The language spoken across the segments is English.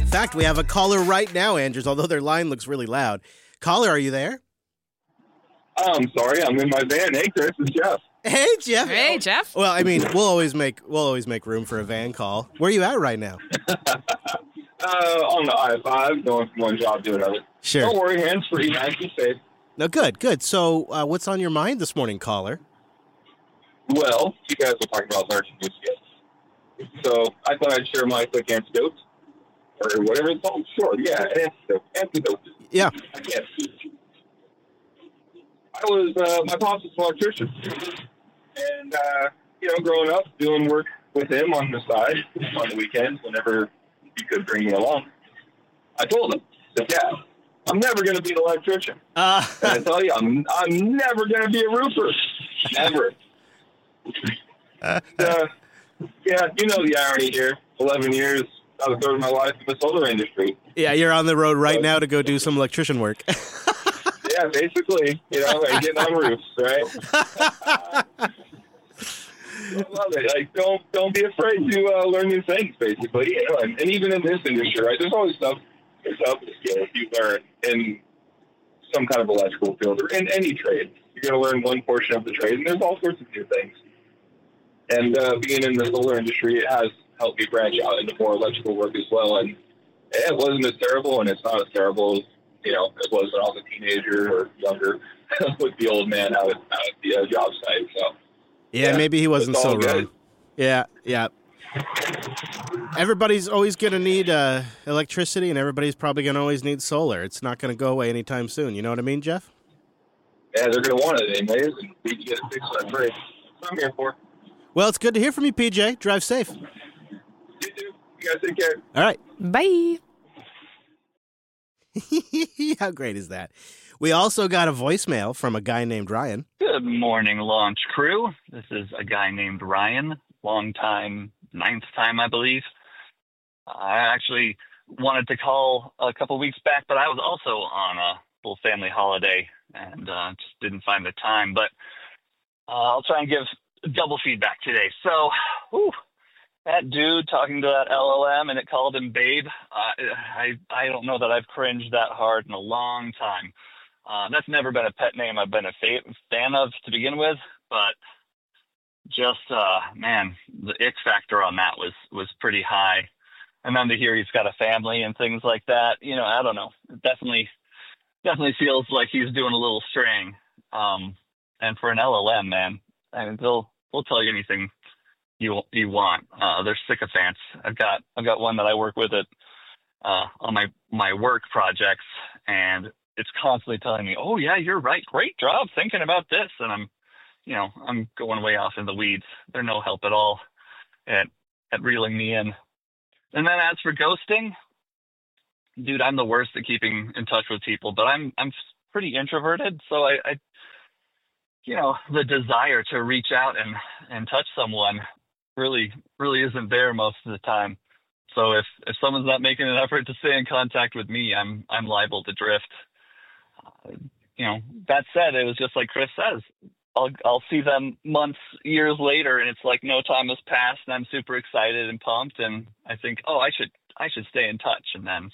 In fact, we have a caller right now, Andrews, although their line looks really loud. Caller, are you there? I'm sorry, I'm in my van. Hey, Chris, it's Jeff. Hey, Jeff. Hey, Jeff. Well, I mean, we'll always make room for a van call. Where are you at right now? On the I-5, going from one job to another. Sure. Don't worry, hands-free, nice and safe. No, good. So, what's on your mind this morning, caller? Well, you guys were talking about learning new skills. So I thought I'd share my quick antidote, or whatever it's called. Sure, yeah, an antidote. Yeah. I can't speak. My pops was an electrician. And, growing up, doing work with him on the side, on the weekends, whenever he could bring me along, I told him, Dad, I'm never going to be an electrician. And I tell you, I'm never going to be a roofer. Never. Yeah, you know the irony here. 11 years, I was third of my life in the solar industry. Yeah, you're on the road right now to go do some electrician work. Yeah, basically, and getting on roofs, right? I love it. Like, don't be afraid to learn new things, basically. And even in this industry, right? There's always stuff skills you learn in some kind of electrical field or in any trade. You're going to learn one portion of the trade, and there's all sorts of new things. And being in the solar industry, it has helped me branch out into more electrical work as well. And it wasn't as terrible, and it's not as terrible as it was when I was a teenager or younger with the old man out at the job site. So yeah, maybe he wasn't so wrong. Yeah. Everybody's always going to need electricity, and everybody's probably going to always need solar. It's not going to go away anytime soon. You know what I mean, Jeff? Yeah, they're going to want it anyways, and we can get it fixed on free. That's what I'm here for. Well, it's good to hear from you, PJ. Drive safe. You too. You guys take care. All right. Bye. How great is that? We also got a voicemail from a guy named Ryan. Good morning, launch crew. This is a guy named Ryan, long time, 9th time, I believe. I actually wanted to call a couple weeks back, but I was also on a little family holiday and just didn't find the time. But I'll try and give double feedback today. So, that dude talking to that LLM and it called him babe, I don't know that I've cringed that hard in a long time. That's never been a pet name I've been a fan of to begin with, but just, the ick factor on that was pretty high. And then to hear he's got a family and things like that, I don't know. It definitely feels like he's doing a little straying. And for an LLM, man, I mean, they'll tell you anything you want. They're sycophants. I've got one that I work with on my work projects, and it's constantly telling me, "Oh yeah, you're right. Great job thinking about this." And I'm going way off in the weeds. They're no help at all at reeling me in. And then as for ghosting, dude, I'm the worst at keeping in touch with people, but I'm pretty introverted, so I the desire to reach out and touch someone really isn't there most of the time. So if someone's not making an effort to stay in contact with me, I'm liable to drift. That said, it was just like Chris says, I'll see them months, years later, and it's like no time has passed, and I'm super excited and pumped, and I think, I should stay in touch, and then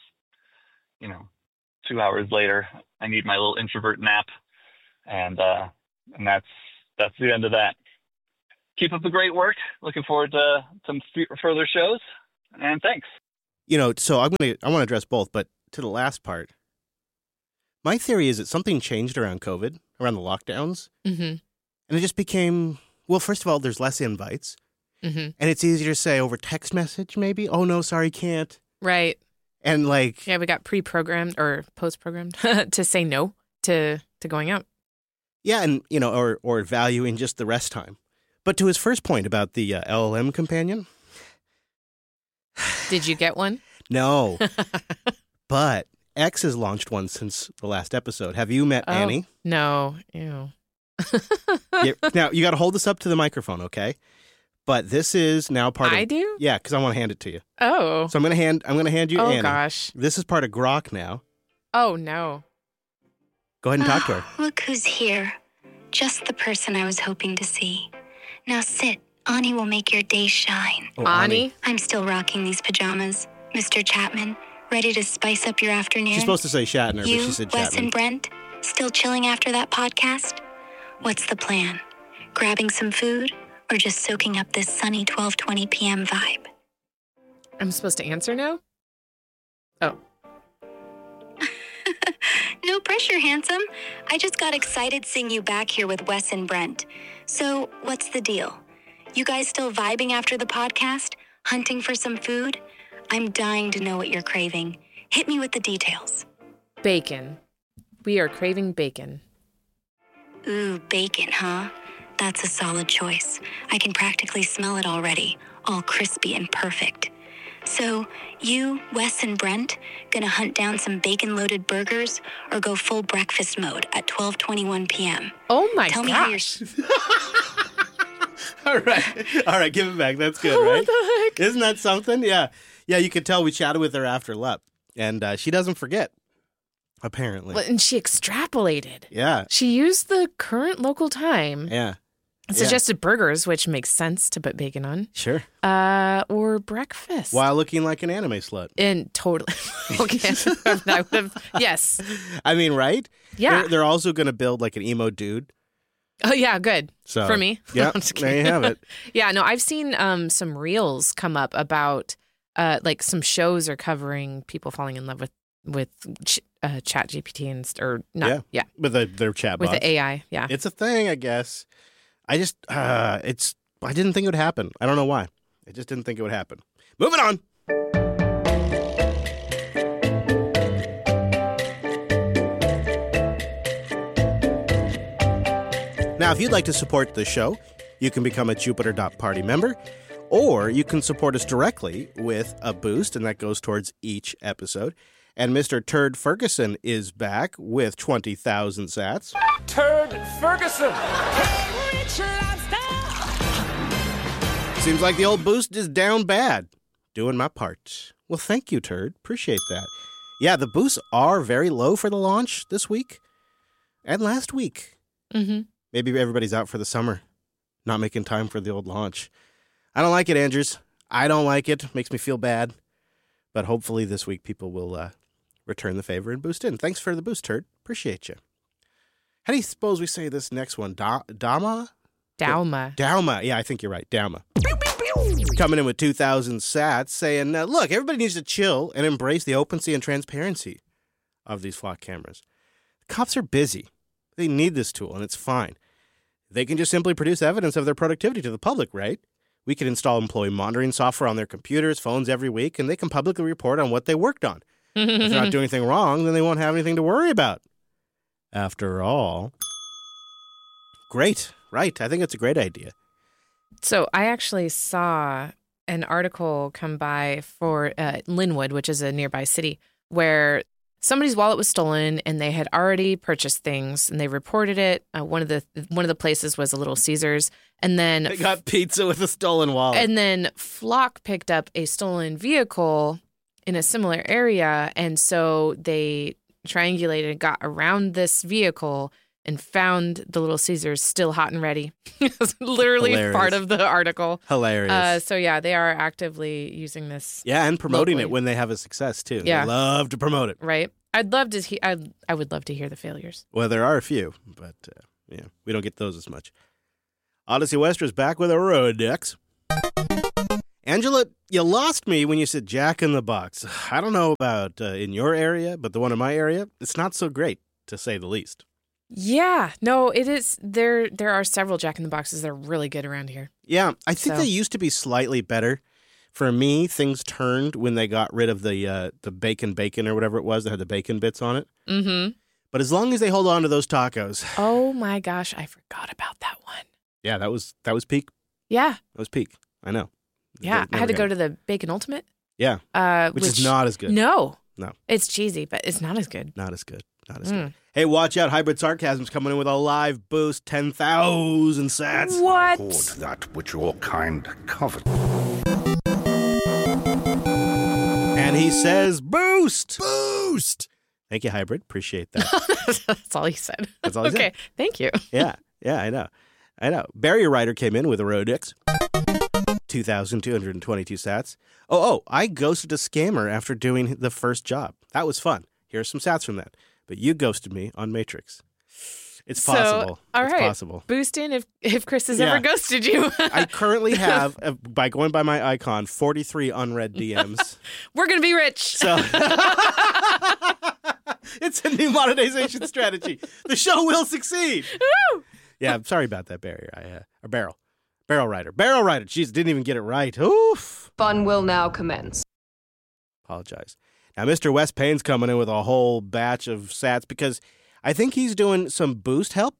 2 hours later, I need my little introvert nap, and that's the end of that. Keep up the great work. Looking forward to some further shows, and thanks. So I want to address both, but to the last part, my theory is that something changed around COVID, around the lockdowns, and it just became, well, first of all, there's less invites, and it's easier to say over text message, maybe. Oh no, sorry, can't. Right. And we got pre-programmed or post-programmed to say no to going out. Yeah, and or valuing just the rest time. But to his first point about the LLM companion, did you get one? No, but X has launched one since the last episode. Have you met Annie? No. Ew. Now you got to hold this up to the microphone, okay? But this is now part of. I do? Yeah, because I want to hand it to you. Oh. So I'm gonna hand you Annie. Oh gosh. This is part of Grok now. Oh no. Go ahead and talk to her. Look who's here. Just the person I was hoping to see. Now sit. Ani will make your day shine. Oh, Ani? I'm still rocking these pajamas. Mr. Chapman, Ready to spice up your afternoon? She's supposed to say Shatner, but You, she said Wes Chapman. and Brent, still chilling after that podcast? What's the plan? Grabbing some food or just soaking up this sunny 12:20 p.m. vibe? I'm supposed to answer now? Oh. No pressure, handsome. I just got excited seeing you back here with Wes and Brent. So, what's the deal? You guys still vibing after the podcast? Hunting for some food? I'm dying to know what you're craving. Hit me with the details. Bacon. We are craving bacon. Ooh, bacon, huh? That's a solid choice. I can practically smell it already, all crispy and perfect. So, you, Wes and Brent, gonna hunt down some bacon-loaded burgers or go full breakfast mode at 12:21 p.m.? Oh my Tell me how you're... gosh. All right, give it back. That's good, What right? the heck? Isn't that something? Yeah, you could tell we chatted with her after LUP, and she doesn't forget, apparently. Well, and she extrapolated. Yeah, She used the current local time. yeah, And suggested burgers, which makes sense to put bacon on. sure. Or breakfast. While looking like an anime slut. And totally. Okay. I would have, yes. I mean, right? Yeah. They're also going to build like an emo dude. Oh, yeah, good. So For me. Yeah, I'm just there you kidding. have it. Yeah, no, I've seen some reels come up about like some shows are covering people falling in love with Chat GPT or not. Yeah. With their chat With box. the AI. Yeah. It's a thing, I guess. I just, I didn't think it would happen. I don't know why. I just didn't think it would happen. Moving on. Now, if you'd like to support the show, you can become a Jupiter.Party member, or you can support us directly with a boost, and that goes towards each episode. And Mr. Turd Ferguson is back with 20,000 sats. Turd Ferguson. Seems like the old boost is down bad. Doing my part. Well, thank you, Turd. Appreciate that. Yeah, the boosts are very low for the launch this week and last week. Mm-hmm. Maybe everybody's out for the summer, not making time for the old launch. I don't like it, Andrews. I don't like it. Makes me feel bad. But hopefully this week people will return the favor and boost in. Thanks for the boost, Turd. Appreciate you. How do you suppose we say this next one? Dauma? Dauma. Yeah, I think you're right. Dauma. Coming in with 2,000 sats saying, look, everybody needs to chill and embrace the openness and transparency of these flock cameras. The cops are busy. They need this tool, and it's fine. They can just simply produce evidence of their productivity to the public, right? We can install employee monitoring software on their computers, phones every week, and they can publicly report on what they worked on. If they're not doing anything wrong, then they won't have anything to worry about. After all, great, right? I think it's a great idea. So I actually saw an article come by for Linwood, which is a nearby city, where somebody's wallet was stolen and they had already purchased things and they reported it. One of the places was a Little Caesars, and then They got pizza with a stolen wallet. and then Flock picked up a stolen vehicle in a similar area, and so they triangulated and got around this vehicle and found the Little Caesars still hot and ready. It was literally Hilarious. part of the article. Hilarious. So yeah, they are actively using this. Yeah, and promoting locally. it when they have a success, too. Yeah. They love to promote it. Right. I'd love to. I would love to hear the failures. Well, there are a few, but yeah, we don't get those as much. Odyssey Wester's back with a Rolodex. Angela, you lost me when you said Jack in the Box. I don't know about in your area, but the one in my area, it's not so great, to say the least. Yeah. No, it is. There are several Jack in the Boxes that are really good around here. Yeah, I think So- they used to be slightly better. For me, things turned when they got rid of the bacon or whatever it was that had the bacon bits on it. Mm-hmm. But as long as they hold on to those tacos, Oh my gosh, I forgot about that one. yeah, that was peak. Yeah. That was peak. I know. Yeah. I had to go to the Bacon Ultimate. Yeah, which is not as good. No. No. It's cheesy, but it's not as good. Not as good. Not as good. Hey, watch out. Hybrid Sarcasm's coming in with a live boost, 10,000 sats. What? Hoard that which your kind covet. And he says, boost! Boost! Thank you, Hybrid. Appreciate that. That's all he said. That's all he okay. said. Thank you. Yeah, I know. Barrier Rider came in with a Rolodex. 2,222 sats. Oh, I ghosted a scammer after doing the first job. That was fun. Here's some sats from that. But you ghosted me on Matrix. It's possible. All it's right. possible. Boost in if Chris has ever ghosted you. I currently have, by going by my icon, 43 unread DMs. We're going to be rich. So it's a new monetization strategy. The show will succeed. Woo! Yeah, I'm sorry about that, Barrier. Or Barrel. Barrel Rider. Jeez, didn't even get it right. Oof. Fun will now commence. Apologize. Now, Mr. Wes Payne's coming in with a whole batch of sats because I think he's doing some boost help.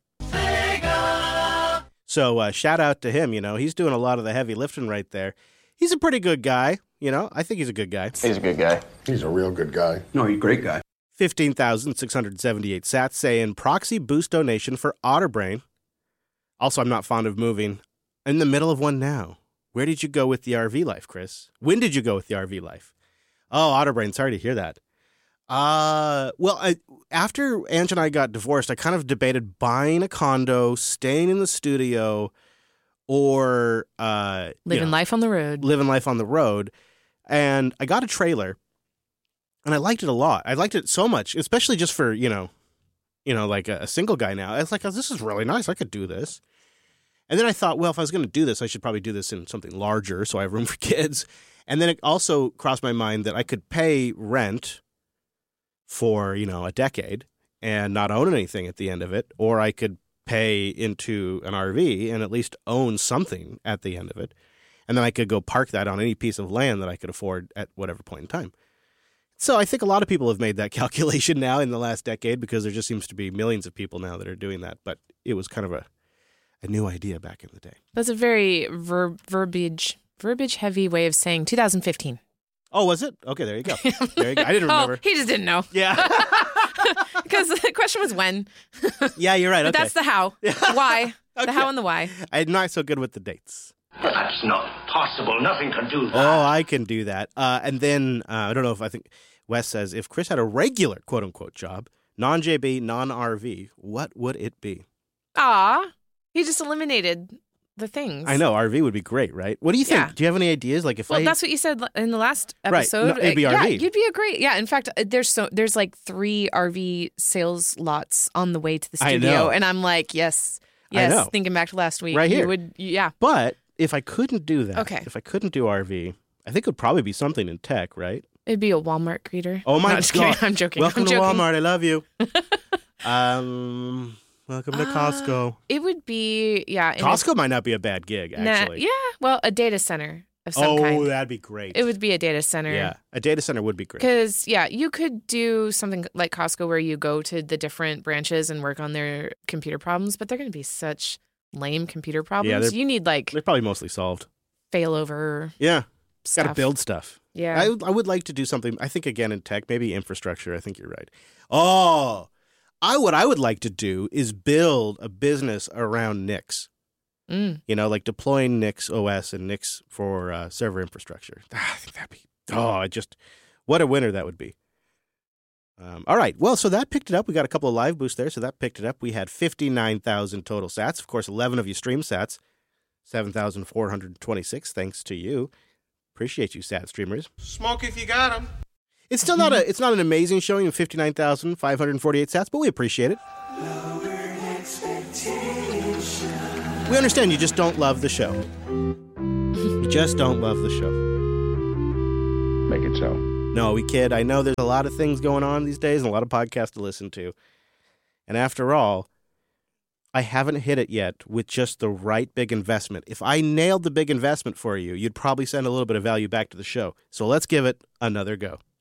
So shout out to him. He's doing a lot of the heavy lifting right there. He's a pretty good guy. I think he's a good guy. He's a good guy. He's a real good guy. No, he's a great guy. 15,678 sats saying proxy boost donation for Otterbrain. Also, I'm not fond of moving. In the middle of one now. Where did you go with the RV life, Chris? When did you go with the RV life? Oh, Otterbrain, sorry to hear that. After Ange and I got divorced, I kind of debated buying a condo, staying in the studio, or living life on the road. Living life on the road. And I got a trailer, and I liked it a lot. I liked it so much, especially just for, like a single guy now. I was like, oh, this is really nice. I could do this. And then I thought, well, if I was going to do this, I should probably do this in something larger so I have room for kids. And then it also crossed my mind that I could pay rent for, a decade and not own anything at the end of it, or I could pay into an RV and at least own something at the end of it. And then I could go park that on any piece of land that I could afford at whatever point in time. So I think a lot of people have made that calculation now in the last decade because there just seems to be millions of people now that are doing that. But it was kind of a new idea back in the day. That's a very verbiage heavy way of saying 2015. Oh, was it? Okay, there you go. There you go. I didn't remember. Oh, he just didn't know. Yeah. Because the question was when. Yeah, you're right. But okay. that's the how. Why. Okay. The how and the why. I'm not so good with the dates. That's not possible. Nothing can do that. Oh, I can do that. And then, I don't know I think Wes says, if Chris had a regular quote-unquote job, non-JB, non-RV, what would it be? He just eliminated the things. I know. RV would be great, right? What do you think? Yeah. Do you have any ideas? Like that's what you said in the last episode. Right. No, it'd be RV. Yeah, you'd be a great. Yeah. In fact, there's like 3 RV sales lots on the way to the studio. I know. And I'm like, yes. I know. Thinking back to last week. Right here. Yeah. But if I couldn't do that, if I couldn't do RV, I think it would probably be something in tech, right? It'd be a Walmart greeter. Oh, my No, God. just kidding. I'm joking. Welcome I'm to joking. Walmart. I love you. Welcome to Costco. It would be, Costco might not be a bad gig, actually. Well, a data center of some kind. Oh, that'd be great. It would be a data center. Yeah, a data center would be great. Because, you could do something like Costco where you go to the different branches and work on their computer problems, but they're going to be such lame computer problems. You need, they're probably mostly solved. Failover. Yeah. Stuff. Got to build stuff. Yeah. I would like to do something, I think, again, in tech, maybe infrastructure. I think you're right. Oh, what I would like to do is build a business around Nix. Like deploying Nix OS and Nix for server infrastructure. I think that'd be, what a winner that would be. All right. Well, so that picked it up. We got a couple of live boosts there, so that picked it up. We had 59,000 total sats. Of course, 11 of you stream sats. 7,426, thanks to you. Appreciate you, sat streamers. Smoke if you got them. It's still not an amazing showing of 59,548 sats, but we appreciate it. We understand you just don't love the show. You just don't love the show. Make it so. No, we kid. I know there's a lot of things going on these days and a lot of podcasts to listen to. And after all, I haven't hit it yet with just the right big investment. If I nailed the big investment for you, you'd probably send a little bit of value back to the show. So let's give it another go.